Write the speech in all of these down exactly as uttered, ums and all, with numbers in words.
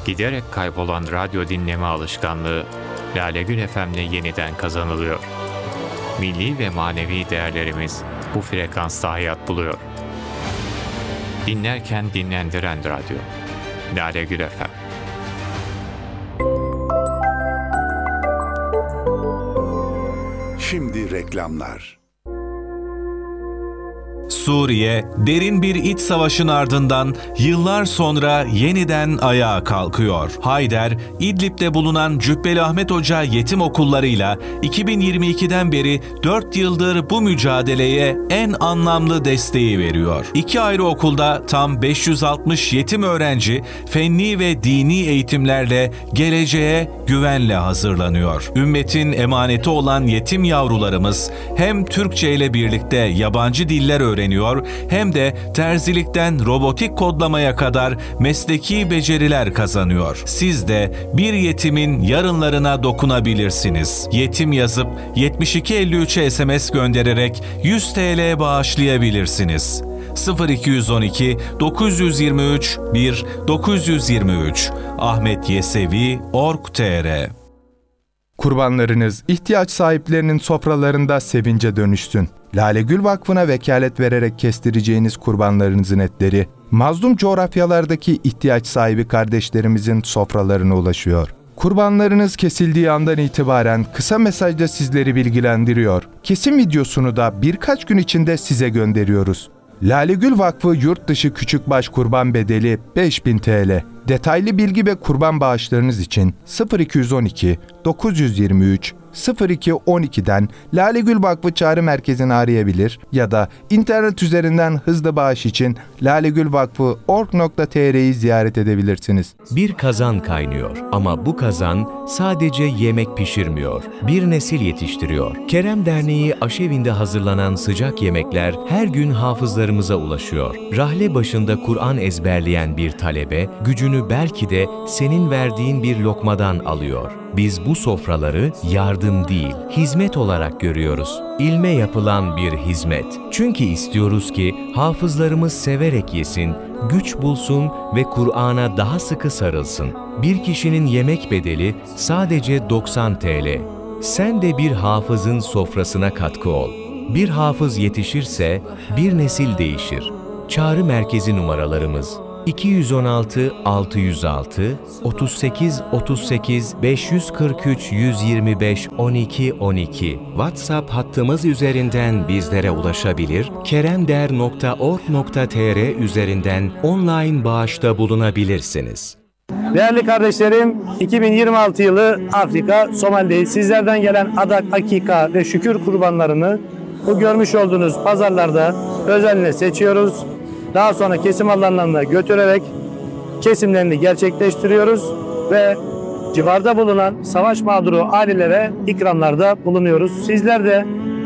Giderek kaybolan radyo dinleme alışkanlığı Lale Gül F M'le yeniden kazanılıyor. Milli ve manevi değerlerimiz bu frekansta hayat buluyor. Dinlerken dinlendiren radyo. Lale Gül F M. Şimdi reklamlar. Suriye, derin bir iç savaşın ardından yıllar sonra yeniden ayağa kalkıyor. Hayder, İdlib'de bulunan Cübbeli Ahmet Hoca yetim okullarıyla iki bin yirmi ikiden beri dört yıldır bu mücadeleye en anlamlı desteği veriyor. İki ayrı okulda tam beş yüz altmış yetim öğrenci fenni ve dini eğitimlerle geleceğe güvenle hazırlanıyor. Ümmetin emaneti olan yetim yavrularımız hem Türkçe ile birlikte yabancı diller öğreniyor hem de terzilikten robotik kodlamaya kadar mesleki beceriler kazanıyor. Siz de bir yetimin yarınlarına dokunabilirsiniz. Yetim yazıp yetmiş iki elli üçe S M S göndererek yüz TL bağışlayabilirsiniz. sıfır iki yüz on iki dokuz yüz yirmi üç bir dokuz yüz yirmi üç Ahmet Yesevi nokta org nokta tr. Kurbanlarınız ihtiyaç sahiplerinin sofralarında sevince dönüşsün. Lale Gül Vakfı'na vekalet vererek kestireceğiniz kurbanlarınızın etleri, mazlum coğrafyalardaki ihtiyaç sahibi kardeşlerimizin sofralarına ulaşıyor. Kurbanlarınız kesildiği andan itibaren kısa mesajla sizleri bilgilendiriyor. Kesim videosunu da birkaç gün içinde size gönderiyoruz. Lale Gül Vakfı yurt dışı küçükbaş kurban bedeli beş bin TL. Detaylı bilgi ve kurban bağışlarınız için sıfır iki yüz on iki dokuz yüz yirmi üç sıfır iki on iki'den Lale Gül Vakfı Çağrı Merkezi'ni arayabilir ya da internet üzerinden hızlı bağış için lalegülvakfı nokta org nokta tr'yi ziyaret edebilirsiniz. Bir kazan kaynıyor ama bu kazan sadece yemek pişirmiyor, bir nesil yetiştiriyor. Kerem Derneği aşevinde hazırlanan sıcak yemekler her gün hafızlarımıza ulaşıyor. Rahle başında Kur'an ezberleyen bir talebe gücünü belki de senin verdiğin bir lokmadan alıyor. Biz bu sofraları yardım değil, hizmet olarak görüyoruz. İlme yapılan bir hizmet. Çünkü istiyoruz ki hafızlarımız severek yesin, güç bulsun ve Kur'an'a daha sıkı sarılsın. Bir kişinin yemek bedeli sadece doksan TL. Sen de bir hafızın sofrasına katkı ol. Bir hafız yetişirse bir nesil değişir. Çağrı merkezi numaralarımız iki yüz on altı altı yüz altı otuz sekiz otuz sekiz beş yüz kırk üç yüz yirmi beş on iki on iki. WhatsApp hattımız üzerinden bizlere ulaşabilir, keremder nokta org nokta tr üzerinden online bağışta bulunabilirsiniz. Değerli kardeşlerim, iki bin yirmi altı yılı Afrika, Somali'deyiz. Sizlerden gelen adak, akika ve şükür kurbanlarını bu görmüş olduğunuz pazarlarda özenle seçiyoruz. Daha sonra kesim alanlarına götürerek kesimlerini gerçekleştiriyoruz ve civarda bulunan savaş mağduru ailelere ikramlarda bulunuyoruz. Sizler de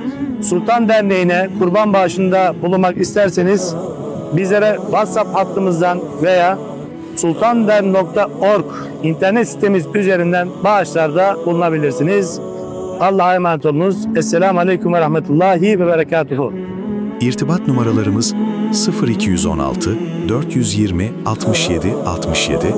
Sultan Derneği'ne kurban bağışında bulunmak isterseniz bizlere WhatsApp hattımızdan veya sultanderneği nokta org internet sitemiz üzerinden bağışlarda bulunabilirsiniz. Allah'a emanet olunuz. Esselamu Aleyküm ve Rahmetullahi ve Berekatuhu. İrtibat numaralarımız sıfır iki yüz on altı dört yüz yirmi altmış yedi altmış yedi,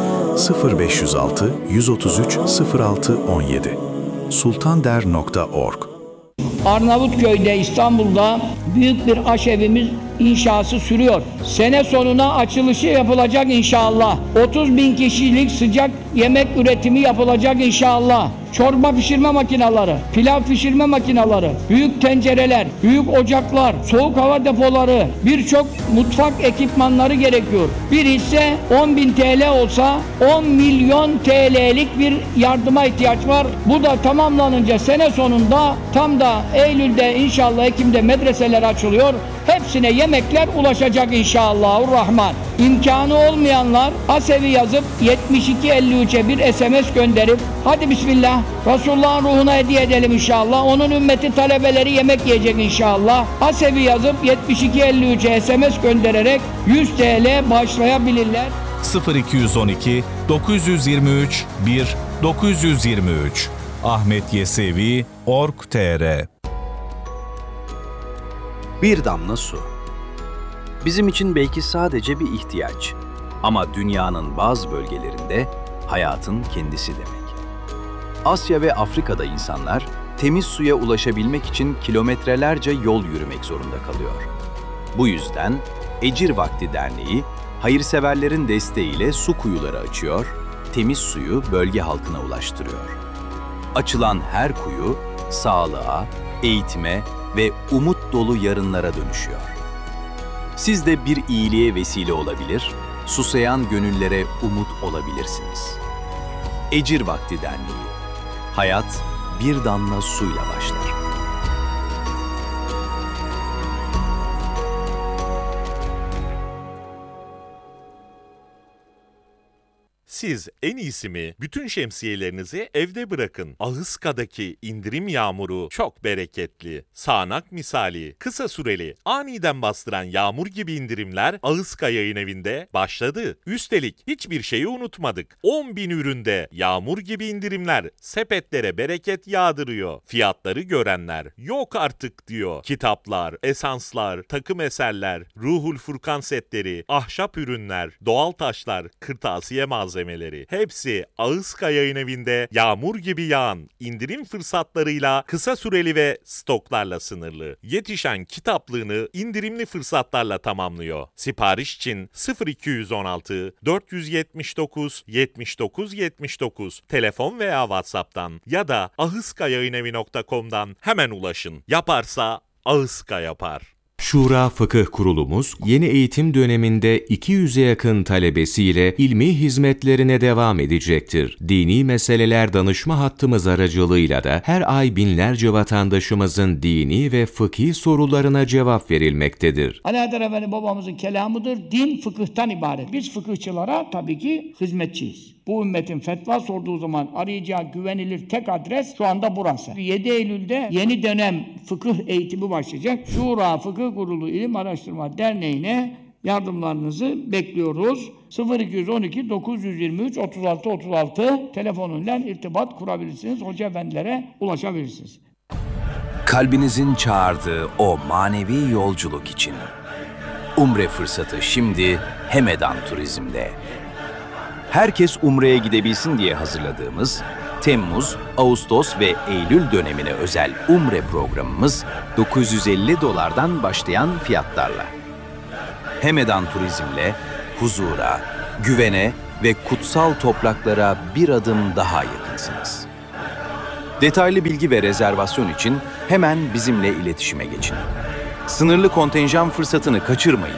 sıfır beş yüz altı yüz otuz üç sıfır altı on yedi. sultanderneği nokta org. Arnavutköy'de, İstanbul'da büyük bir aşevimiz inşası sürüyor. Sene sonuna açılışı yapılacak inşallah. otuz bin kişilik sıcak yemek üretimi yapılacak inşallah. Çorba pişirme makineleri, pilav pişirme makineleri, büyük tencereler, büyük ocaklar, soğuk hava depoları, birçok mutfak ekipmanları gerekiyor. Bir hisse on bin TL olsa on milyon T L'lik bir yardıma ihtiyaç var. Bu da tamamlanınca sene sonunda tam da Eylül'de inşallah Ekim'de medreseler açılıyor. Hepsine yemekler ulaşacak inşallahurrahman. İmkanı olmayanlar Asevi yazıp yetmiş iki elli üçe bir S M S gönderip hadi bismillah Resulullah'ın ruhuna hediye edelim inşallah. Onun ümmeti talebeleri yemek yiyecek inşallah. Asevi yazıp yetmiş iki elli üçe S M S göndererek yüz TL bağışlayabilirler. sıfır iki yüz on iki dokuz yüz yirmi üç bir dokuz yüz yirmi üç Ahmet Yesevi nokta org nokta tr. Bir damla su. Bizim için belki sadece bir ihtiyaç. Ama dünyanın bazı bölgelerinde hayatın kendisi demek. Asya ve Afrika'da insanlar temiz suya ulaşabilmek için kilometrelerce yol yürümek zorunda kalıyor. Bu yüzden Ecir Vakti Derneği, hayırseverlerin desteğiyle su kuyuları açıyor, temiz suyu bölge halkına ulaştırıyor. Açılan her kuyu, sağlığa, eğitime ve umut dolu yarınlara dönüşüyor. Siz de bir iyiliğe vesile olabilir, susayan gönüllere umut olabilirsiniz. Ecir Vakti Derneği. Hayat bir damla suyla başlar. Siz en iyisi mi bütün şemsiyelerinizi evde bırakın. Ahıska'daki indirim yağmuru çok bereketli. Sağanak misali, kısa süreli, aniden bastıran yağmur gibi indirimler Ahıska Yayın Evi'nde başladı. Üstelik hiçbir şeyi unutmadık. on bin üründe yağmur gibi indirimler sepetlere bereket yağdırıyor. Fiyatları görenler yok artık diyor. Kitaplar, esanslar, takım eserler, Ruhul Furkan setleri, ahşap ürünler, doğal taşlar, kırtasiye malzemeleri. Hepsi Ahıska Yayın Evi'nde yağmur gibi yağan indirim fırsatlarıyla kısa süreli ve stoklarla sınırlı. Yetişen kitaplığını indirimli fırsatlarla tamamlıyor. Sipariş için sıfır iki yüz on altı dört yüz yetmiş dokuz yetmiş dokuz yetmiş dokuz telefon veya WhatsApp'tan ya da ahıskayayinevi nokta com'dan hemen ulaşın. Yaparsa Ahıska yapar. Şura Fıkıh Kurulumuz, yeni eğitim döneminde iki yüze yakın talebesiyle ilmi hizmetlerine devam edecektir. Dini meseleler danışma hattımız aracılığıyla da her ay binlerce vatandaşımızın dini ve fıkhi sorularına cevap verilmektedir. Ali Haydar Efendi babamızın kelamıdır, din fıkıhtan ibaret. Biz fıkıhçılara tabii ki hizmetçiyiz. Bu ümmetin fetva sorduğu zaman arayacağı güvenilir tek adres şu anda burası. yedi Eylül'de yeni dönem fıkıh eğitimi başlayacak. Şura Fıkıh Kurulu İlim Araştırma Derneği'ne yardımlarınızı bekliyoruz. sıfır iki yüz on iki dokuz yüz yirmi üç otuz altı otuz altı telefonuyla irtibat kurabilirsiniz. Hoca efendilere ulaşabilirsiniz. Kalbinizin çağırdığı o manevi yolculuk için. Umre fırsatı şimdi Hemedan Turizm'de. Herkes Umre'ye gidebilsin diye hazırladığımız Temmuz, Ağustos ve Eylül dönemine özel Umre programımız dokuz yüz elli dolardan başlayan fiyatlarla. Hemedan Turizm'le huzura, güvene ve kutsal topraklara bir adım daha yakınsınız. Detaylı bilgi ve rezervasyon için hemen bizimle iletişime geçin. Sınırlı kontenjan fırsatını kaçırmayın.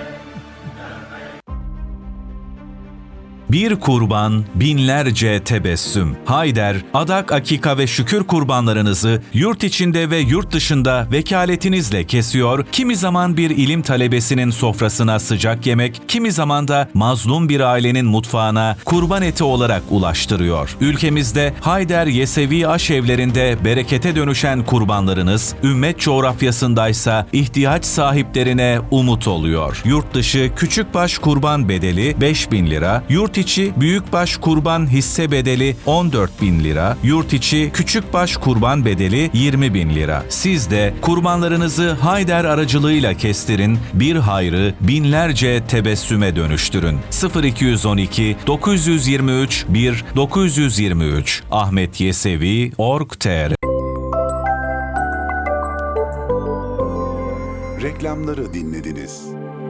Bir kurban, binlerce tebessüm. Hayder, adak, akika ve şükür kurbanlarınızı yurt içinde ve yurt dışında vekaletinizle kesiyor, kimi zaman bir ilim talebesinin sofrasına sıcak yemek, kimi zaman da mazlum bir ailenin mutfağına kurban eti olarak ulaştırıyor. Ülkemizde Hayder Yesevi aşevlerinde berekete dönüşen kurbanlarınız, ümmet coğrafyasındaysa ihtiyaç sahiplerine umut oluyor. Yurt dışı küçükbaş kurban bedeli beş bin lira, yurt içi büyükbaş kurban hisse bedeli on dört bin lira, yurt içi küçükbaş kurban bedeli yirmi bin lira. Siz de kurbanlarınızı Hayder aracılığıyla kestirin, bir hayrı binlerce tebessüme dönüştürün. sıfır iki yüz on iki dokuz yüz yirmi üç bir dokuz yüz yirmi üç Ahmet Yesevi nokta org nokta tr. Reklamları dinlediniz.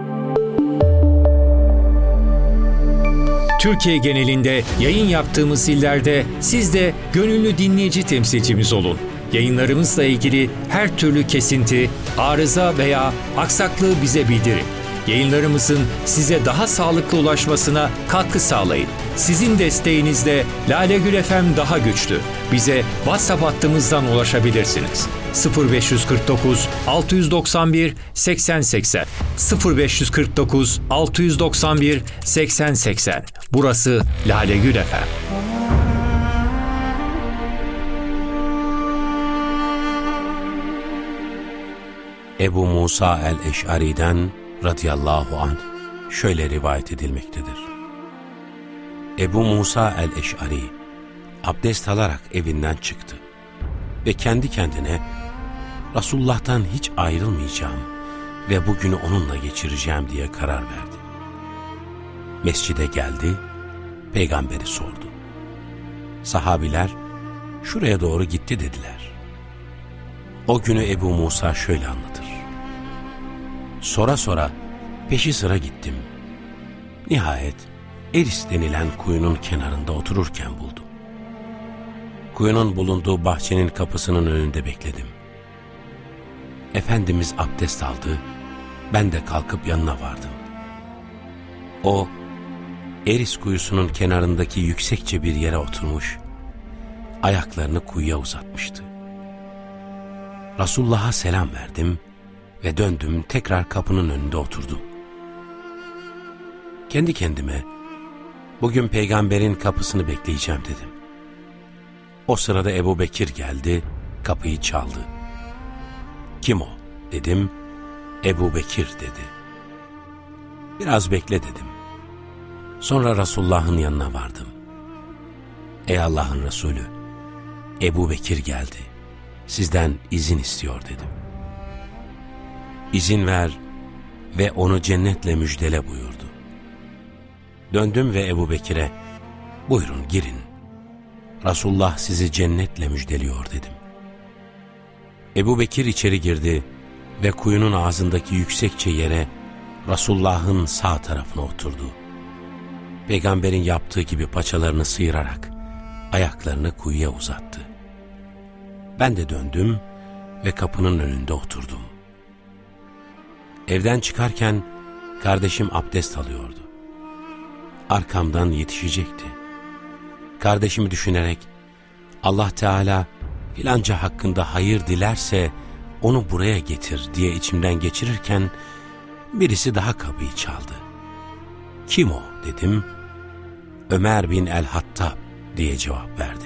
Türkiye genelinde yayın yaptığımız illerde siz de gönüllü dinleyici temsilcimiz olun. Yayınlarımızla ilgili her türlü kesinti, arıza veya aksaklığı bize bildirin. Yayınlarımızın size daha sağlıklı ulaşmasına katkı sağlayın. Sizin desteğinizle Lale Gül F M daha güçlü. Bize WhatsApp hattımızdan ulaşabilirsiniz. sıfır beş kırk dokuz altı doksan bir seksen seksen sıfır beş kırk dokuz altı doksan bir seksen seksen. Burası Lale Gül F M. Ebu Musa el-Eş'ari'den radıyallahu anh şöyle rivayet edilmektedir. Ebu Musa el-Eş'ari abdest alarak evinden çıktı ve kendi kendine Resulullah'tan hiç ayrılmayacağım ve bugünü onunla geçireceğim diye karar verdi. mescide geldi, peygamberi sordu. Sahabiler, şuraya doğru gitti dediler. O günü Ebu Musa şöyle anlatır. Sora sora peşi sıra gittim. Nihayet Eris denilen kuyunun kenarında otururken buldum. Kuyunun bulunduğu bahçenin kapısının önünde bekledim. Efendimiz abdest aldı, ben de kalkıp yanına vardım. O, Eris kuyusunun kenarındaki yüksekçe bir yere oturmuş, ayaklarını kuyuya uzatmıştı. Resulullah'a selam verdim ve döndüm, tekrar kapının önünde oturdum. Kendi kendime, bugün peygamberin kapısını bekleyeceğim dedim. O sırada Ebu Bekir geldi, kapıyı çaldı. Kim o? Dedim. Ebu Bekir dedi. Biraz bekle dedim. Sonra Resulullah'ın yanına vardım. Ey Allah'ın Resulü, Ebu Bekir geldi. Sizden izin istiyor dedim. İzin ver ve onu cennetle müjdele buyurdu. Döndüm ve Ebu Bekir'e, buyurun girin. Resulullah sizi cennetle müjdeliyor dedim. Ebu Bekir içeri girdi ve kuyunun ağzındaki yüksekçe yere Resulullah'ın sağ tarafına oturdu. Peygamberin yaptığı gibi paçalarını sıyırarak ayaklarını kuyuya uzattı. Ben de döndüm ve kapının önünde oturdum. Evden çıkarken kardeşim abdest alıyordu. Arkamdan yetişecekti. Kardeşimi düşünerek Allah Teala filanca hakkında hayır dilerse onu buraya getir diye içimden geçirirken birisi daha kapıyı çaldı. Kim o dedim. Ömer bin el-Hattab diye cevap verdi.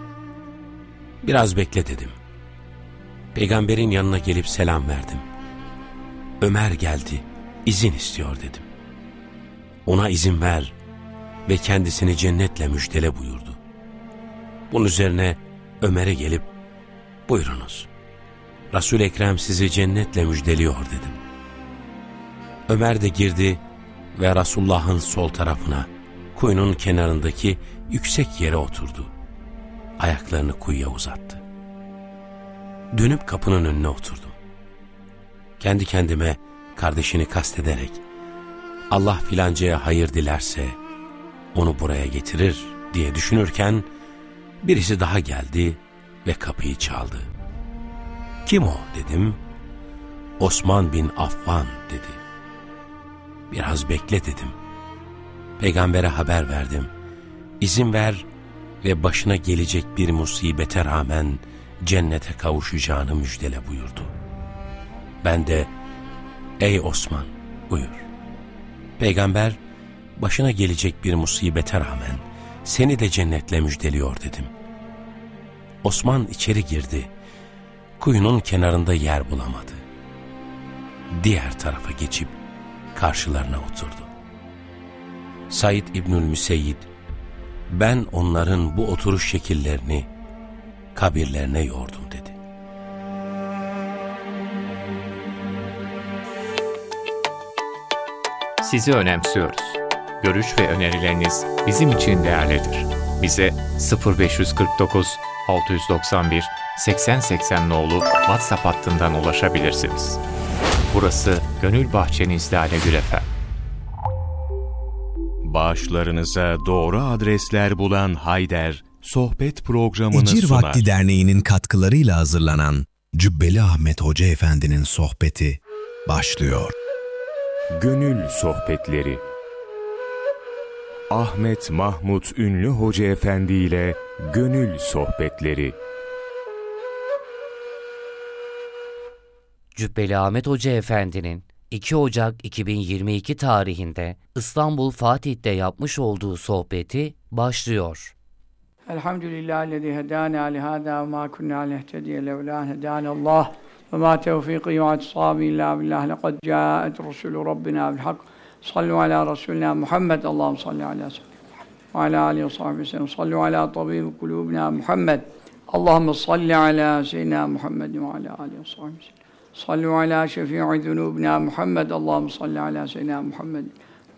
Biraz bekle dedim. Peygamberin yanına gelip selam verdim. Ömer geldi, izin istiyor dedim. Ona izin ver ve kendisini cennetle müjdele buyurdu. Bunun üzerine Ömer'e gelip, buyurunuz, Resul-i Ekrem sizi cennetle müjdeliyor dedim. Ömer de girdi ve Resulullah'ın sol tarafına, kuyunun kenarındaki yüksek yere oturdu. Ayaklarını kuyuya uzattı. Dönüp kapının önüne oturdum. Kendi kendime kardeşini kastederek, Allah filancaya hayır dilerse onu buraya getirir diye düşünürken birisi daha geldi ve kapıyı çaldı. Kim o dedim. Osman bin Affan dedi. Biraz bekle dedim. Peygambere haber verdim. İzin ver ve başına gelecek bir musibete rağmen cennete kavuşacağını müjdele buyurdu. Ben de, ey Osman buyur. Peygamber, başına gelecek bir musibete rağmen seni de cennetle müjdeliyor dedim. Osman içeri girdi. Kuyunun kenarında yer bulamadı. Diğer tarafa geçip karşılarına oturdu. Said İbnül Müseyyid, ben onların bu oturuş şekillerini kabirlerine yordum dedi. Sizi önemsiyoruz. Görüş ve önerileriniz bizim için değerlidir. Bize sıfır beş kırk dokuz altı yüz doksan bir seksen seksen nolu WhatsApp hattından ulaşabilirsiniz. Burası Gönül Bahçeniz Lale Gül Efem. Bağışlarınıza doğru adresler bulan Hayder, sohbet programını Ecir sunar. Vakti Derneği'nin katkılarıyla hazırlanan Cübbeli Ahmet Hoca Efendi'nin sohbeti başlıyor. Gönül Sohbetleri Ahmet Mahmut Ünlü Hoca Efendi ile Gönül Sohbetleri. Cübbeli Ahmet Hoca Efendi'nin iki Ocak iki bin yirmi iki tarihinde İstanbul Fatih'te yapmış olduğu sohbeti başlıyor. Elhamdülillahillezî hedâna lihâdâ ve mâ kunnâ lehtediye levlâ hedânallâh ve mâ tevfîkî ve i'tisâmî illâ billah lekad câet rusûlü rabbinâ bil hak. Sallu alâ Resulina Muhammed. Allahümme salli alâ seyyidina ve alâ âlihi ve sahbihi sellem. Sallu alâ tabîbi kulûbina Muhammed. Allahümme salli alâ seyyidina Muhammed ve alâ âlihi ve sahbihi sellem. Sallu alâ şefî'i zunûbina Muhammed. Allahümme salli alâ seyyidina Muhammed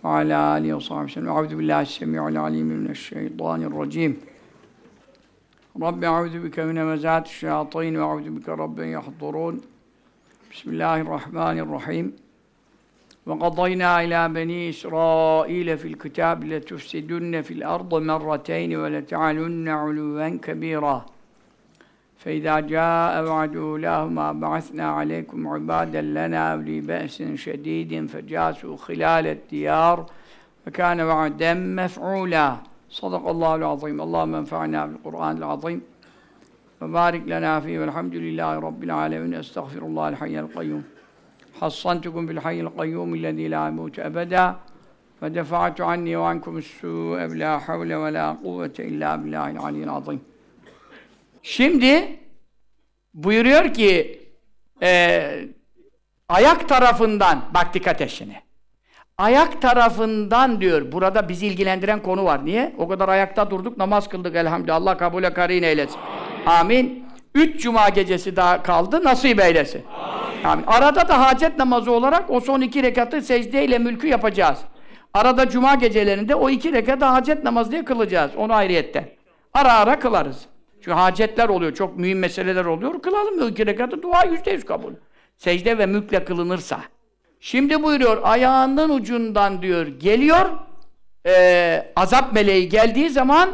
وعلى آله وصحبه وسلم. أعوذ بالله السميع العليم من الشيطان الرجيم. رب أعوذ بك من همزات الشياطين وأعوذ بك رب أن يحضرون. بسم الله الرحمن الرحيم. وقضينا إلى بني إسرائيل في الكتاب لتفسدن في الأرض مرتين ولتعلن علوا كبيرا فإذا جاء وعد أولاهما بعثنا عليكم عبادا لنا أولي بأس شديد فجاسوا خلال الديار وكان وعدا مفعولا صدق الله العظيم. اللهم انفعنا بالقرآن العظيم وبارك لنا فيه والحمد لله رب العالمين. أستغفر الله الحي القيوم. حصنتكم بالحي القيوم الذي لا يموت أبدا فدفعت عني وعنكم السوء بلا حول ولا قوة إلا بالله العلي العظيم. Şimdi buyuruyor ki e, ayak tarafından, bak dikkat et şimdi. Ayak tarafından diyor, burada bizi ilgilendiren konu var. Niye? O kadar ayakta durduk, namaz kıldık elhamdülillah. Allah kabule karin eylesin. Amin. Üç cuma gecesi daha kaldı, nasip eylesin. Amin. Amin. Arada da hacet namazı olarak o son iki rekatı secdeyle mülkü yapacağız. Arada cuma gecelerinde o iki rekatı hacet namazı diye kılacağız. Onu ayrıyetten. Ara ara kılarız. Çünkü hacetler oluyor, çok mühim meseleler oluyor. Kılalım o iki rekatı, dua yüzde yüz kabul. Secde ve mülkle kılınırsa. Şimdi buyuruyor, ayağının ucundan diyor, geliyor, e, azap meleği geldiği zaman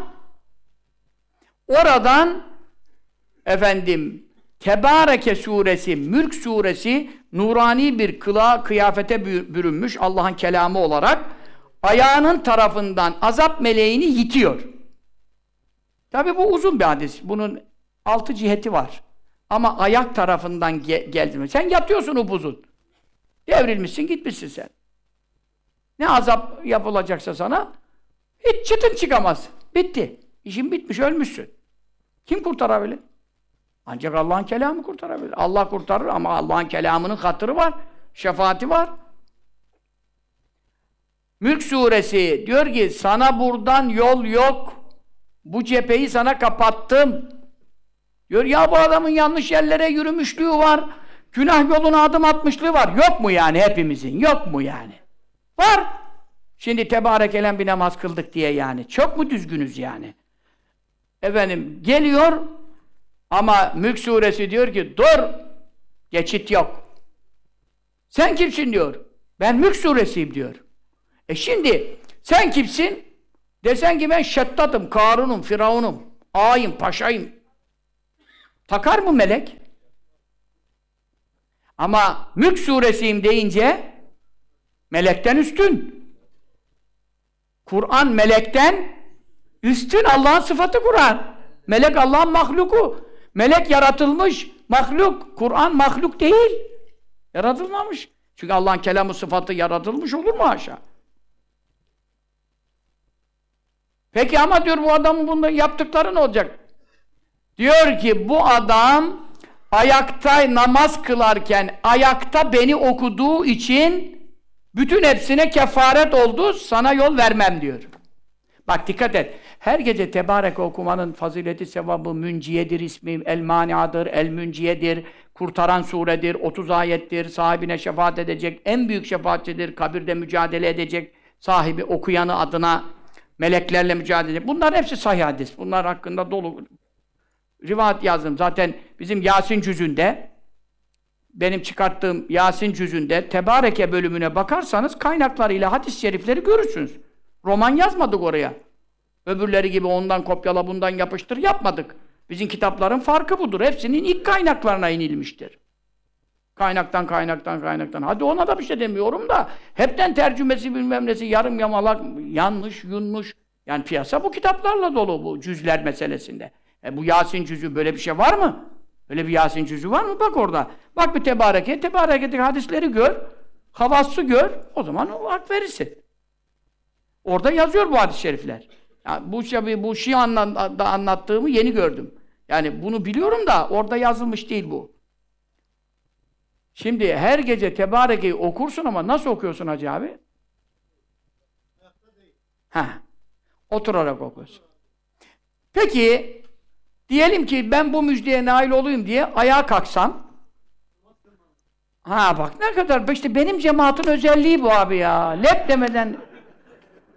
oradan efendim Tebareke suresi, Mülk suresi nurani bir kılığa, kıyafete bürünmüş Allah'ın kelamı olarak ayağının tarafından azap meleğini yitiyor. Tabi bu uzun bir hadis. Bunun altı ciheti var. Ama ayak tarafından ge geldi mi? Sen yatıyorsun upuzun. Devrilmişsin, gitmişsin sen. Ne azap yapılacaksa sana hiç çıtın çıkamaz. Bitti. İşin bitmiş, ölmüşsün. Kim kurtarabilir? Ancak Allah'ın kelamı kurtarabilir. Allah kurtarır ama Allah'ın kelamının hatırı var. Şefaati var. Mülk suresi diyor ki sana buradan yol yok. Bu cepheyi sana kapattım. Diyor ya bu adamın yanlış yerlere yürümüşlüğü var. Günah yoluna adım atmışlığı var. Yok mu yani hepimizin? Yok mu yani? Var. Şimdi tebarekelen bir namaz kıldık diye yani. Çok mu düzgünüz yani? Efendim geliyor ama Mülk suresi diyor ki dur. Geçit yok. Sen kimsin diyor. Ben Mülk suresiyim diyor. E şimdi sen kimsin? Desen ki ben Şeddat'ım, Karun'um, Firavun'um, ağayım, paşayım. Takar mı melek? Ama Mülk suresiyim deyince melekten üstün. Kur'an melekten üstün. Allah'ın sıfatı Kur'an. Melek Allah'ın mahluku. Melek yaratılmış mahluk. Kur'an mahluk değil. Yaratılmamış. Çünkü Allah'ın kelamı sıfatı yaratılmış olur mu haşa? Peki ama diyor bu adamın bunda yaptıkları ne olacak? Diyor ki bu adam ayakta namaz kılarken ayakta beni okuduğu için bütün hepsine kefaret oldu, sana yol vermem diyor. Bak dikkat et. Her gece Tebareke okumanın fazileti, sevabı, münciyedir ismi, el-maniadır, el-münciyedir, kurtaran suredir, otuz ayettir, sahibine şefaat edecek, en büyük şefaatçidir, kabirde mücadele edecek, sahibi okuyanı adına meleklerle mücadele edecek. Bunlar hepsi sahih hadis. Bunlar hakkında dolu rivayet yazdım. Zaten bizim Yasin cüzünde, benim çıkarttığım Yasin cüzünde Tebareke bölümüne bakarsanız kaynaklarıyla hadis-i şerifleri görürsünüz. Roman yazmadık oraya. Öbürleri gibi ondan kopyala bundan yapıştır yapmadık. Bizim kitapların farkı budur. Hepsinin ilk kaynaklarına inilmiştir. Kaynaktan kaynaktan kaynaktan. Hadi ona da bir şey demiyorum da hepten tercümesi bilmem nesi yarım yamalak yanlış yunmuş. Yani piyasa bu kitaplarla dolu bu cüzler meselesinde. E bu Yasin cüzü böyle bir şey var mı? Öyle bir Yasin cüzü var mı? Bak orada. Bak bir Tebareke. Tebareke'deki hadisleri gör. Havası gör. O zaman o hak verirsin. Orada yazıyor bu hadis-i şerifler. Yani bu şey, bu Şii anla, anlattığımı yeni gördüm. Yani bunu biliyorum da orada yazılmış değil bu. Şimdi her gece Tebareke'yi okursun ama nasıl okuyorsun Hacı abi? Ha. Oturarak okuyorsun. Peki diyelim ki ben bu müjdeye nail olayım diye ayağa kalksam. Ha bak ne kadar işte benim cemaatin özelliği bu abi ya. Lep demeden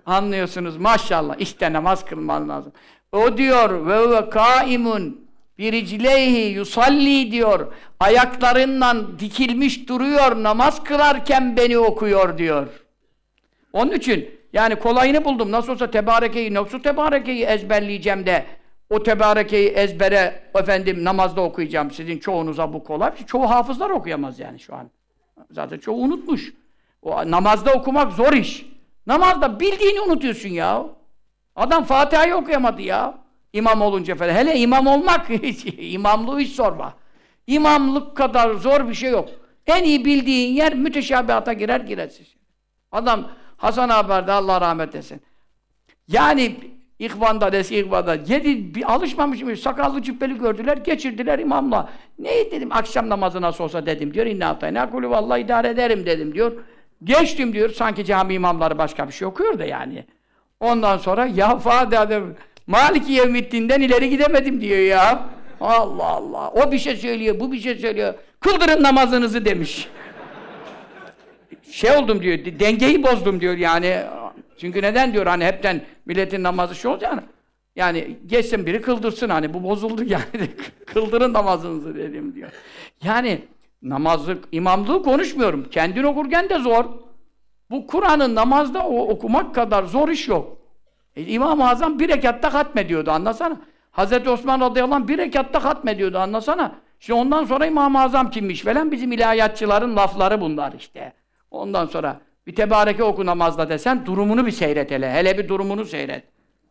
Anlıyorsunuz maşallah. İşte namaz kılman lazım. O diyor ve ve kaimun biricleyhi yusalli diyor. Ayaklarından dikilmiş duruyor. Namaz kılarken beni okuyor diyor. Onun için yani kolayını buldum. Nasıl olsa tebarekeyi, nasıl tebarekeyi ezberleyeceğim de o tebarekeyi ezbere efendim namazda okuyacağım. Sizin çoğunuza bu kolay. Çoğu hafızlar okuyamaz yani şu an. Zaten çoğu unutmuş. O, namazda okumak zor iş. Namazda bildiğini unutuyorsun ya. Adam Fatiha'yı okuyamadı ya. İmam olunca falan. Hele imam olmak, imamlığı hiç sorma. İmamlık kadar zor bir şey yok. En iyi bildiğin yer müteşabihata girer girersin. Adam Hasan Haber'de Allah rahmet etsin. Yani İhvan'da, eski İhvan'da yedi, bir alışmamışım, sakallı cübbeli gördüler, geçirdiler imamla. Ne dedim, akşam namazı nasıl olsa dedim diyor. İnna hatayna kulü vallahi idare ederim dedim diyor. Geçtim diyor, sanki cami imamları başka bir şey okuyor da yani. Ondan sonra ya Fatiha Maliki Yevmiddin'den ileri gidemedim diyor ya. Allah Allah. O bir şey söylüyor, bu bir şey söylüyor. Kıldırın namazınızı demiş. Şey oldum diyor, dengeyi bozdum diyor yani. Çünkü neden diyor hani hepten milletin namazı şu olacağını. Yani geçsin biri kıldırsın hani bu bozuldu yani. Kıldırın namazınızı dedim diyor. Yani namazı, imamlığı konuşmuyorum. Kendin okurken de zor. Bu Kur'an'ın namazda o, okumak kadar zor iş yok. E, İmam-ı Azam bir rekatta hatmediyordu anlasana. Hazreti Osman radıyallahu anh bir rekatta hatmediyordu anlasana. Şimdi ondan sonra İmam-ı Azam kimmiş falan bizim ilahiyatçıların lafları bunlar işte. Ondan sonra bir tebareke oku namazda desen durumunu bir seyret hele. Hele bir durumunu seyret.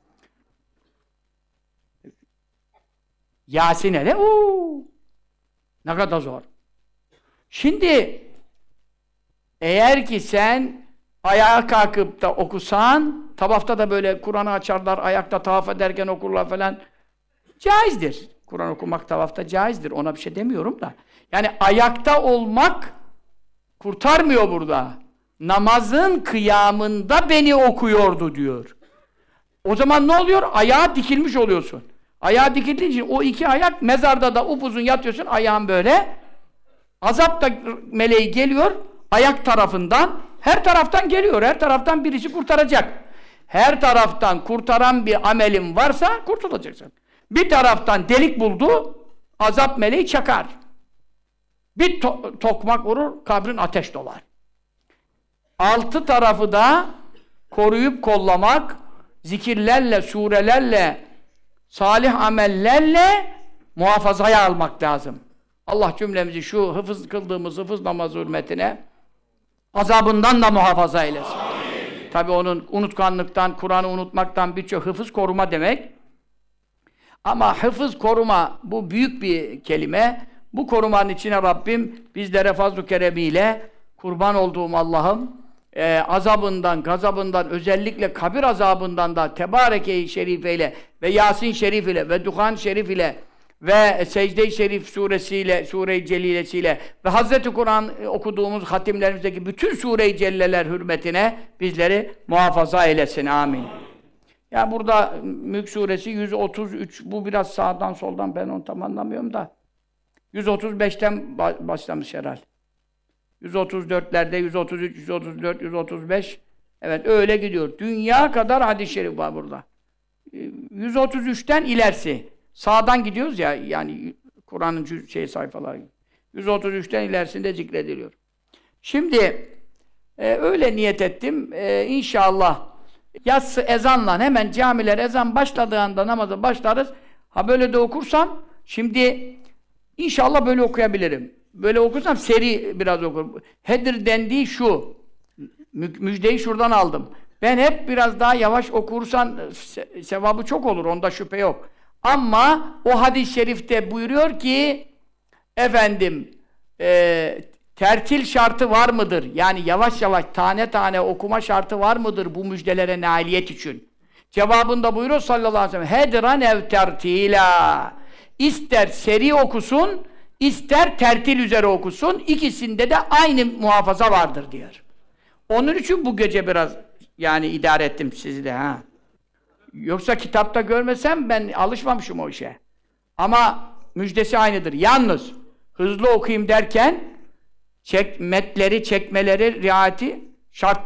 Yasin hele uuu. Ne kadar zor. Şimdi eğer ki sen ayağa kalkıp da okusan, tavafta da böyle Kur'an'ı açarlar, ayakta tavaf ederken okurlar falan. Caizdir. Kur'an okumak tavafta caizdir. Ona bir şey demiyorum da. Yani ayakta olmak kurtarmıyor burada. Namazın kıyamında beni okuyordu diyor. O zaman ne oluyor? Ayağa dikilmiş oluyorsun. Ayağa dikildiğin için o iki ayak mezarda da upuzun yatıyorsun, ayağın böyle. Azap da meleği geliyor, ayak tarafından, her taraftan geliyor, her taraftan birisi kurtaracak. Her taraftan kurtaran bir amelin varsa kurtulacaksın. Bir taraftan delik buldu, azap meleği çakar. Bir to tokmak vurur, kabrin ateş dolar. Altı tarafı da koruyup kollamak, zikirlerle, surelerle, salih amellerle muhafazaya almak lazım. Allah cümlemizi şu hıfız kıldığımız hıfız namazı hürmetine azabından da muhafaza eylesin. Tabi onun unutkanlıktan, Kur'an'ı unutmaktan birçok hıfız koruma demek. Ama hıfız koruma bu büyük bir kelime. Bu korumanın içine Rabbim bizlere fazl-ı keremiyle kurban olduğum Allah'ım e, azabından, gazabından, özellikle kabir azabından da Tebareke-i Şerifeyle ve Yasin Şerif ile ve Duhan Şerif ile ve Secde-i Şerif suresiyle, Sure-i Celilesiyle ve Hazreti Kur'an okuduğumuz hatimlerimizdeki bütün Sure-i Celleler hürmetine bizleri muhafaza eylesin. Amin. Ya burada Mülk suresi yüz otuz üç, bu biraz sağdan soldan ben onu tam anlamıyorum da yüz otuz beşten başlamış herhalde. yüz otuz dörtlerde yüz otuz üç, yüz otuz dört, yüz otuz beş evet öyle gidiyor. Dünya kadar hadis-i şerif var burada. yüz otuz üçten ilerisi. Sağdan gidiyoruz ya yani Kur'an'ın şey sayfaları. yüz otuz üçten ilerisinde zikrediliyor. Şimdi e, öyle niyet ettim. E, inşallah yatsı ezanla hemen camiler ezan başladığında namaza başlarız. Ha böyle de okursam şimdi inşallah böyle okuyabilirim. Böyle okursam seri biraz okurum. Hedir dendiği şu. Müjdeyi şuradan aldım. Ben hep biraz daha yavaş okursan se sevabı çok olur. Onda şüphe yok. Ama o hadis-i şerifte buyuruyor ki efendim e, tertil şartı var mıdır? Yani yavaş yavaş tane tane okuma şartı var mıdır bu müjdelere nailiyet için? Cevabında buyuruyor sallallahu aleyhi ve sellem hedran ev tertila. İster seri okusun, ister tertil üzere okusun. İkisinde de aynı muhafaza vardır diyor. Onun için bu gece biraz yani idare ettim sizi de ha. Yoksa kitapta görmesem ben alışmamışım o işe. Ama müjdesi aynıdır. Yalnız hızlı okuyayım derken çek, metleri, çekmeleri, riayeti şarttır.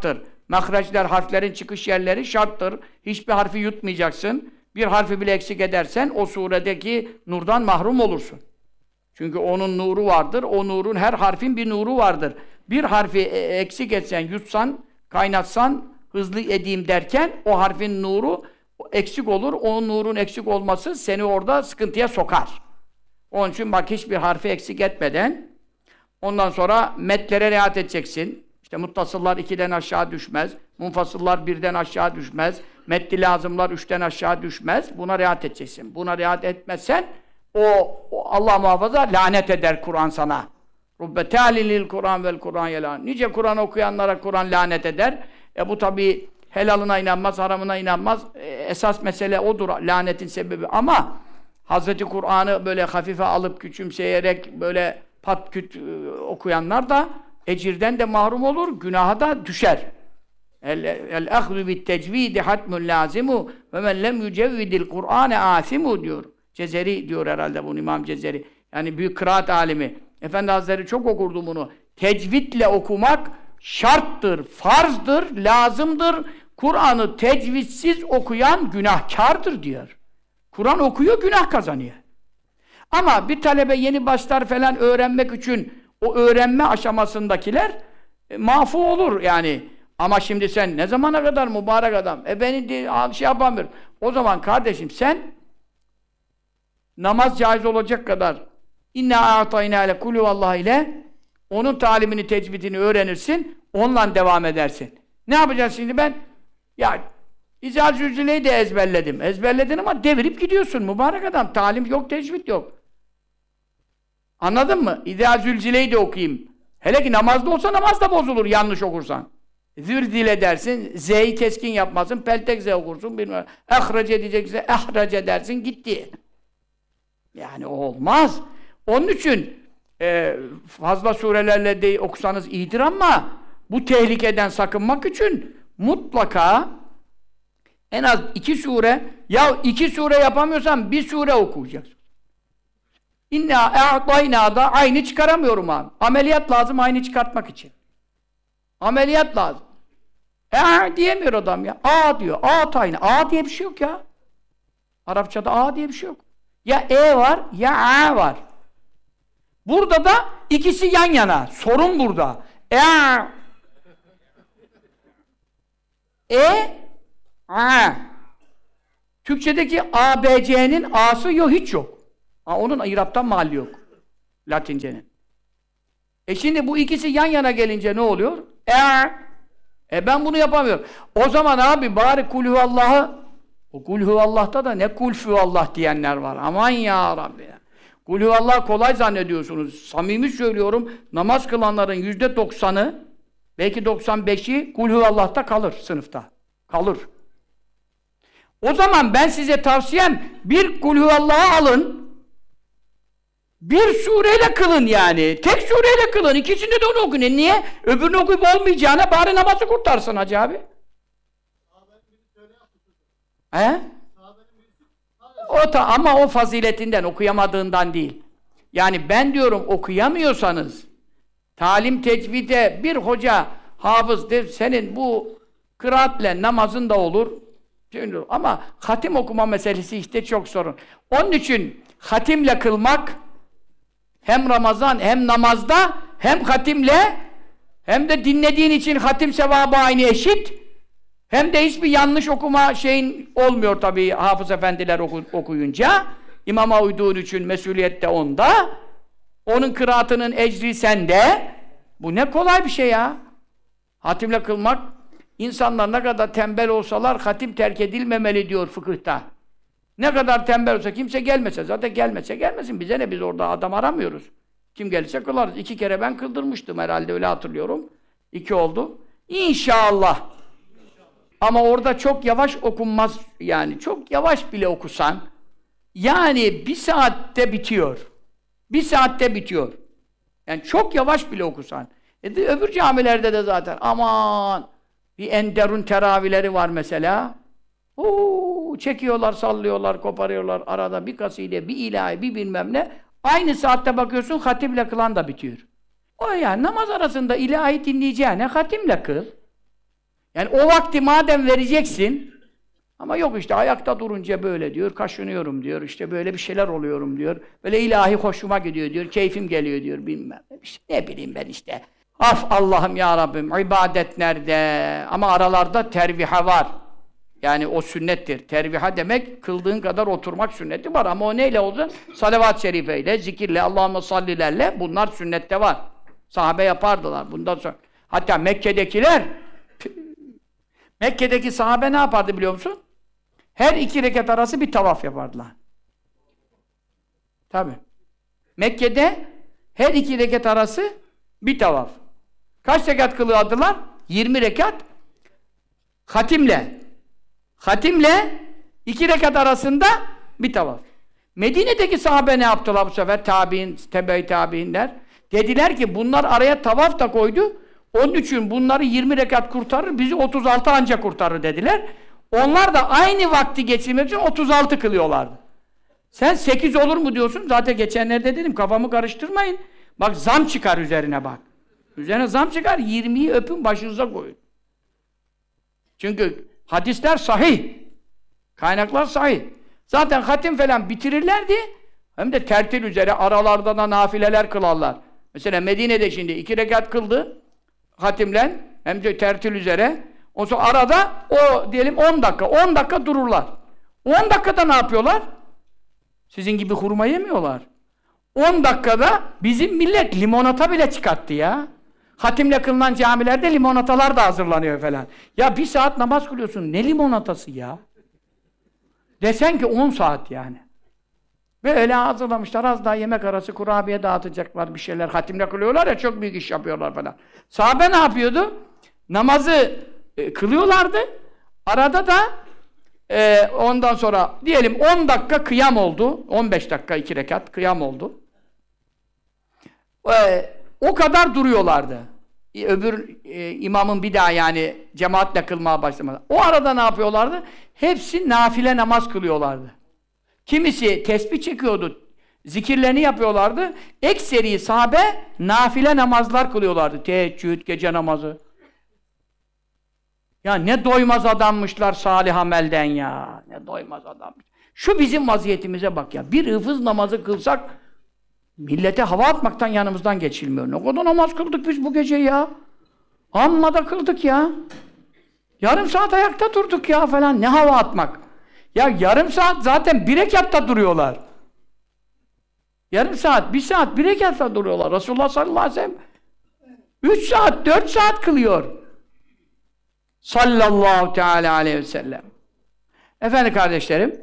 Mahreçler, harflerin çıkış yerleri şarttır. Hiçbir harfi yutmayacaksın. Bir harfi bile eksik edersen o suredeki nurdan mahrum olursun. Çünkü onun nuru vardır. O nurun, her harfin bir nuru vardır. Bir harfi eksik etsen, yutsan, kaynatsan, hızlı edeyim derken o harfin nuru eksik olur. O nurun eksik olması seni orada sıkıntıya sokar. Onun için bak, hiçbir harfi eksik etmeden ondan sonra metlere riayet edeceksin. İşte muttasıllar ikiden aşağı düşmez. Munfasıllar birden aşağı düşmez. Metli lazımlar üçten aşağı düşmez. Buna riayet edeceksin. Buna riayet etmezsen o, o Allah muhafaza lanet eder Kur'an sana. Rubbe ta'lilil Kur'an vel Kur'an yelan. Nice Kur'an okuyanlara Kur'an lanet eder. E bu tabi helalına inanmaz, haramına inanmaz. E, esas mesele odur, lanetin sebebi. Ama Hazreti Kur'an'ı böyle hafife alıp küçümseyerek böyle pat küt e, okuyanlar da ecirden de mahrum olur, günaha da düşer. El-ehzü bit-tecvidi hatmun lazimu ve men lem yücevvidil Kur'ane asimu diyor. Cezeri diyor herhalde bunu, İmam Cezeri. Yani büyük kıraat alimi. Efendi Hazretleri çok okurdu bunu. Tecvidle okumak şarttır, farzdır, lazımdır. Kur'an'ı tecvidsiz okuyan günahkardır diyor. Kur'an okuyor, günah kazanıyor. Ama bir talebe yeni başlar falan öğrenmek için o öğrenme aşamasındakiler e, mafu olur yani. Ama şimdi sen ne zamana kadar mübarek adam? E beni de, şey yapamıyorum. O zaman kardeşim sen namaz caiz olacak kadar inna a'tayna ile kulü vallahi ile onun talimini, tecvidini öğrenirsin. Onunla devam edersin. Ne yapacağız şimdi ben? Ya İzâ Zülzile'yi de ezberledim. Ezberledin ama devirip gidiyorsun mübarek adam. Talim yok, tecvid yok. Anladın mı? İzâ Zülzile'yi de okuyayım. Hele ki namazda olsa namaz da bozulur yanlış okursan. Zürdile dersin, Z'yi keskin yapmasın, peltek Z okursun, bilmem. Ehrece diyecekse ehrece dersin, gitti. Yani olmaz. Onun için e, fazla surelerle de okusanız iyidir ama bu tehlikeden sakınmak için mutlaka en az iki sure, ya iki sure yapamıyorsan bir sure okuyacaksın. İnna a'tayna da aynı çıkaramıyorum abi. Ameliyat lazım aynı çıkartmak için. Ameliyat lazım. E diyemiyor adam ya. A diyor. A tayna. A diye bir şey yok ya. Arapçada A diye bir şey yok. Ya E var ya A var. Burada da ikisi yan yana. Sorun burada. E E A. Türkçedeki A, B, C'nin A'sı yok, hiç yok. Ha, onun İrap'tan mahalli yok. Latincenin. E şimdi bu ikisi yan yana gelince ne oluyor? E, e ben bunu yapamıyorum. O zaman abi bari kulhu Allah'ı, o kulhu Allah'ta da ne kulfu Allah diyenler var. Aman ya Rabbi ya. Kulhu Allah kolay zannediyorsunuz. Samimi söylüyorum, namaz kılanların yüzde doksanı, belki doksan beşi kulhu Allah'ta kalır sınıfta. Kalır. O zaman ben size tavsiyem bir kulhu Allah'ı alın. Bir sureyle kılın yani. Tek sureyle kılın. İkisinde de onu okuyun. E niye? Öbürünü okuyup olmayacağına bari namazı kurtarsın hacı abi. He? O ta, ama o faziletinden, okuyamadığından değil. Yani ben diyorum okuyamıyorsanız talim tecvide bir hoca hafız der, senin bu kıraatle namazın da olur. Ama hatim okuma meselesi işte çok sorun. Onun için hatimle kılmak hem Ramazan hem namazda hem hatimle hem de dinlediğin için hatim sevabı aynı eşit hem de hiçbir yanlış okuma şeyin olmuyor tabii hafız efendiler oku, okuyunca imama uyduğun için mesuliyet de onda onun kıraatının ecri sende bu ne kolay bir şey ya hatimle kılmak insanlar ne kadar tembel olsalar hatim terk edilmemeli diyor fıkıhta. Ne kadar tembel olsa kimse gelmese, zaten gelmese gelmesin. Bize ne, biz orada adam aramıyoruz. Kim gelirse kılarız. İki kere ben kıldırmıştım herhalde, öyle hatırlıyorum. İki oldu. İnşallah. Ama orada çok yavaş okunmaz yani. Çok yavaş bile okusan yani bir saatte bitiyor. Bir saatte bitiyor. Yani çok yavaş bile okusan. E de, öbür camilerde de zaten aman bir enderun teravihleri var mesela. Oo, çekiyorlar, sallıyorlar, koparıyorlar. Arada bir kaside, bir ilahi, bir bilmem ne. Aynı saatte bakıyorsun, hatimle kılan da bitiyor. O yani namaz arasında ilahi dinleyeceğine hatimle kıl. Yani o vakti madem vereceksin, ama yok işte ayakta durunca böyle diyor, kaşınıyorum diyor, işte böyle bir şeyler oluyorum diyor, böyle ilahi hoşuma gidiyor diyor, keyfim geliyor diyor, bilmem. İşte ne bileyim ben işte. Af Allah'ım ya Rabbim, ibadet nerede? Ama aralarda terviha var. Yani o sünnettir. Terviha demek, kıldığın kadar oturmak sünneti var. Ama o neyle oldu? Salavat-ı şerifeyle, zikirle, Allahümme sallilerle bunlar sünnette var. Sahabe yapardılar bundan sonra. Hatta Mekke'dekiler, Mekke'deki sahabe ne yapardı biliyor musun? Her iki rekat arası bir tavaf yapardılar. Tabii. Mekke'de her iki rekat arası bir tavaf. Kaç rekat kılıyordular? yirmi rekat. Hatimle. Hatimle iki rekat arasında bir tavaf. Medine'deki sahabe ne yaptılar bu sefer? Tabi'in, tebe-i tabi'inler. Dediler ki bunlar araya tavaf da koydu. Onun için bunları yirmi rekat kurtarır, bizi otuz altı anca kurtarır dediler. Onlar da aynı vakti geçirmek için otuz altı kılıyorlardı. Sen sekiz olur mu diyorsun? Zaten geçenlerde dedim, kafamı karıştırmayın. Bak zam çıkar üzerine bak. Üzerine zam çıkar, yirmiyi öpün başınıza koyun. Çünkü hadisler sahih. Kaynaklar sahih. Zaten hatim falan bitirirlerdi. Hem de tertil üzere aralarda da nafileler kılarlar. Mesela Medine'de şimdi iki rekat kıldı. Hatimlen, hem de tertil üzere. O sonra arada o diyelim on dakika, on dakika dururlar. on dakikada ne yapıyorlar? Sizin gibi hurma yemiyorlar. on dakikada bizim millet limonata bile çıkarttı ya. Hatimle kılınan camilerde limonatalar da hazırlanıyor falan. Ya bir saat namaz kılıyorsun, ne limonatası ya? Desen ki on saat yani. Ve öyle hazırlamışlar, az daha yemek arası kurabiye dağıtacaklar, bir şeyler. Hatimle kılıyorlar ya, çok büyük iş yapıyorlar falan. Sahabe ne yapıyordu? Namazı e, kılıyorlardı. Arada da e, ondan sonra diyelim on dakika kıyam oldu. on beş dakika iki rekat kıyam oldu. E, o kadar duruyorlardı. E, öbür e, imamın bir daha yani cemaatle kılmaya başlamadı. O arada ne yapıyorlardı? Hepsi nafile namaz kılıyorlardı. Kimisi tesbih çekiyordu, zikirlerini yapıyorlardı. Ekseri sahabe nafile namazlar kılıyorlardı. Teheccüd, gece namazı. Ya ne doymaz adammışlar salih amelden ya. Ne doymaz adammış. Şu bizim vaziyetimize bak ya. Bir hıfız namazı kılsak millete hava atmaktan yanımızdan geçilmiyor. Ne kadar namaz kıldık biz bu gece ya. Amma da kıldık ya. Yarım saat ayakta durduk ya falan. Ne hava atmak. Ya yarım saat zaten bir rekatta duruyorlar. Yarım saat, bir saat, bir rekatta duruyorlar. Resulullah sallallahu aleyhi ve sellem üç saat, dört saat kılıyor. Sallallahu teala aleyhi ve sellem. Efendim kardeşlerim,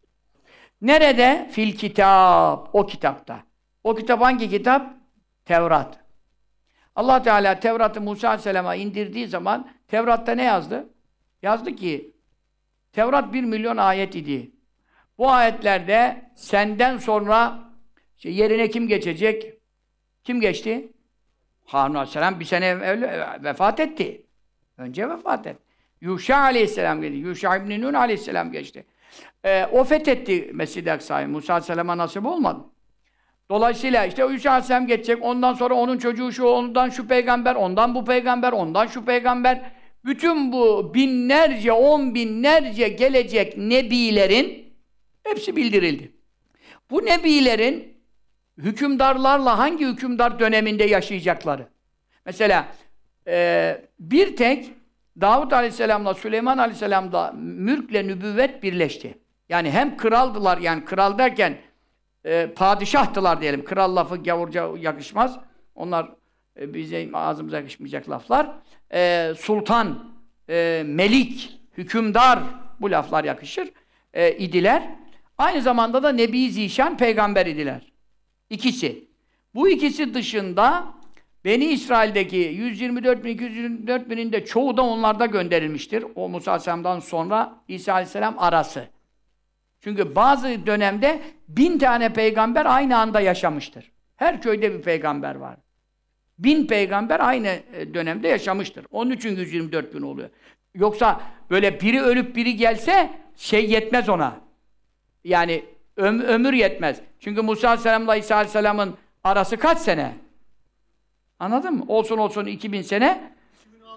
nerede? Fil kitap, o kitapta. O kitap hangi kitap? Tevrat. Allah Teala Tevrat'ı Musa aleyhisselama indirdiği zaman Tevrat'ta ne yazdı? Yazdı ki Tevrat bir milyon ayet idi. Bu ayetlerde senden sonra işte yerine kim geçecek? Kim geçti? Harun aleyhisselam bir sene evvel vefat etti. Önce vefat etti. Yuşa aleyhisselam geldi. Yuşa İbn-i Nun aleyhisselam geçti. Ee, o fethetti Mescid-i Aksa'yı. Musa aleyhisselama nasip olmadı. Dolayısıyla işte o Yuşa aleyhisselam geçecek. Ondan sonra onun çocuğu şu, ondan şu peygamber, ondan bu peygamber, ondan şu peygamber. Bütün bu binlerce, on binlerce gelecek nebilerin hepsi bildirildi. Bu nebilerin hükümdarlarla hangi hükümdar döneminde yaşayacakları. Mesela e, bir tek Davud Aleyhisselam'la Süleyman Aleyhisselam'la mülkle nübüvvet birleşti. Yani hem kraldılar, yani kral derken e, padişahtılar diyelim. Kral lafı gavurca yakışmaz. Onlar e, bize ağzımıza yakışmayacak laflar. E, sultan, e, melik, hükümdar bu laflar yakışır e, idiler. Aynı zamanda da Nebi Zişan peygamber idiler. İkisi. Bu ikisi dışında Beni İsrail'deki yüz yirmi dört bin iki yüz yirmi dört binin de çoğu da onlarda gönderilmiştir. O Musa Aleyhisselam'dan sonra İsa Aleyhisselam arası. Çünkü bazı dönemde bin tane peygamber aynı anda yaşamıştır. Her köyde bir peygamber var. Bin peygamber aynı dönemde yaşamıştır. Onun için yüz yirmi dört bin oluyor. Yoksa böyle biri ölüp biri gelse şey yetmez ona. Yani öm ömür yetmez. Çünkü Musa Aleyhisselam'la İsa Aleyhisselam'ın arası kaç sene? Anladın mı? Olsun olsun iki bin sene.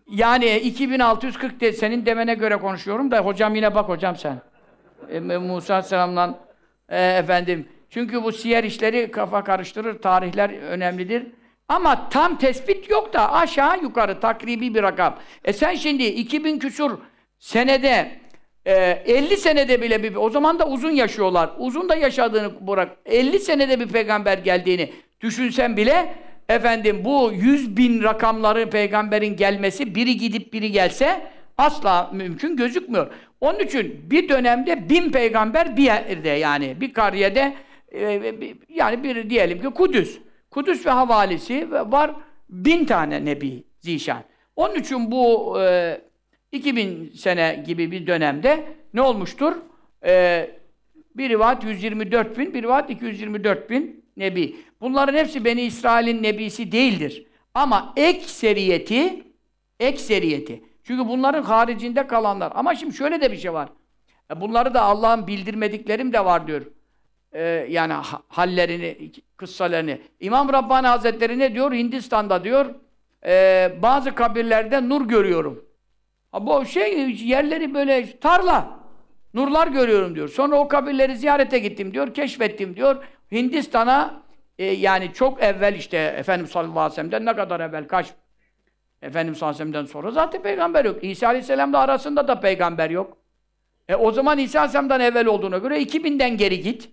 Yani iki bin altı yüz kırk de, senin demene göre konuşuyorum da hocam yine bak hocam sen. E, Musa Aleyhisselam'la e, efendim. Çünkü bu siyer işleri kafa karıştırır, tarihler önemlidir. Ama tam tespit yok da aşağı yukarı takribi bir rakam. E sen şimdi iki bin küsur senede, e, elli senede bile bir, o zaman da uzun yaşıyorlar. Uzun da yaşadığını bırak, elli senede bir peygamber geldiğini düşünsen bile, efendim bu yüz bin rakamları peygamberin gelmesi, biri gidip biri gelse asla mümkün gözükmüyor. Onun için bir dönemde bin peygamber bir yerde, yani bir kariyede, e, yani bir diyelim ki Kudüs. Kudüs ve havalisi var, bin tane nebi zişan. Onun için bu e, iki bin sene gibi bir dönemde ne olmuştur? E, bir rivayet yüz yirmi dört bin, bir rivayet iki yüz yirmi dört bin nebi. Bunların hepsi Beni İsrail'in nebisi değildir. Ama ekseriyeti, ekseriyeti. Çünkü bunların haricinde kalanlar. Ama şimdi şöyle de bir şey var. Bunları da Allah'ın bildirmediklerim de var diyor. Ee, yani hallerini, kıssalarını. İmam Rabbani Hazretleri ne diyor? Hindistan'da diyor, e, bazı kabirlerde nur görüyorum. Ha, bu şey, yerleri böyle tarla. Nurlar görüyorum diyor. Sonra o kabirleri ziyarete gittim diyor, keşfettim diyor. Hindistan'a e, yani çok evvel işte Efendimiz sallallahu aleyhi ve sellem'den ne kadar evvel, kaç Efendimiz sallallahu aleyhi ve sellem'den sonra zaten peygamber yok. İsa aleyhisselam'la arasında da peygamber yok. E, o zaman İsa aleyhisselam'dan evvel olduğuna göre iki binden geri git.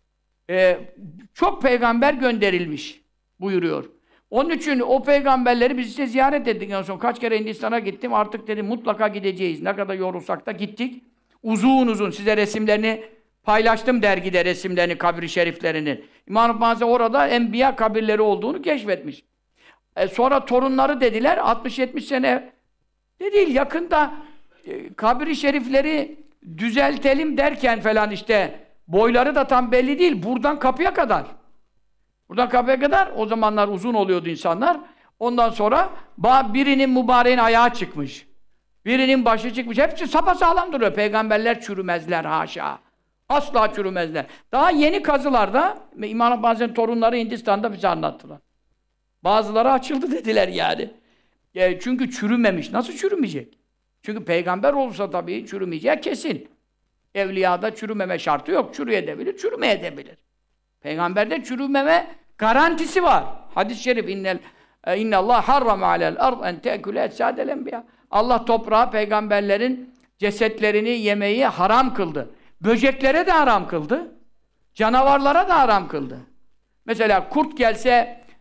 E, çok peygamber gönderilmiş buyuruyor. Onun için o peygamberleri biz işte ziyaret ettik. En son kaç kere Hindistan'a gittim. Artık dedim mutlaka gideceğiz. Ne kadar yorulsak da gittik. Uzun uzun size resimlerini paylaştım dergide, resimlerini, kabri şeriflerinin. İmam-ı Bazı orada enbiya kabirleri olduğunu keşfetmiş. E sonra torunları dediler, altmış yetmiş sene de değil, yakında e, kabri şerifleri düzeltelim derken falan işte boyları da tam belli değil. Buradan kapıya kadar. Buradan kapıya kadar, o zamanlar uzun oluyordu insanlar. Ondan sonra birinin mübareğin ayağı çıkmış. Birinin başı çıkmış. Hepsi sapasağlam duruyor. Peygamberler çürümezler haşa. Asla çürümezler. Daha yeni kazılarda İmam bazen torunları Hindistan'da bize anlattılar. Bazıları açıldı dediler yani. E, çünkü çürümemiş. Nasıl çürümeyecek? Çünkü peygamber olursa tabii çürümeyeceği kesin. Evliyada çürümeme şartı yok. Çürüyebilir, çürümeyebilir. Peygamberde çürümeme garantisi var. Hadis-i şerif innel innallah harrama alel ard en te'kule etsadel enbiya. Allah toprağa peygamberlerin cesetlerini yemeyi haram kıldı. Böceklere de haram kıldı. Canavarlara da haram kıldı. Mesela kurt gelse